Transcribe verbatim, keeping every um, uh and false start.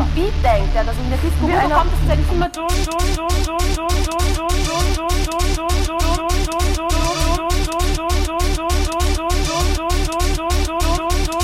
Beat denkt, ja, dass in der Disco kommt, das ist ja nicht immer dumm, dumm, dumm, dumm, dumm, dumm, dumm, dumm.